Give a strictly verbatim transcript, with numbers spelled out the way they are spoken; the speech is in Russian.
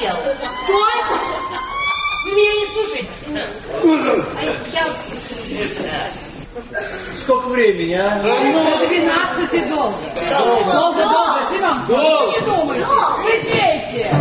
хотел. Что? Вы меня не слушаете? А я... Сколько времени, а? Ну, двенадцать и долго. Долго, долго, долго, Семен, не думайте. Вы пейте.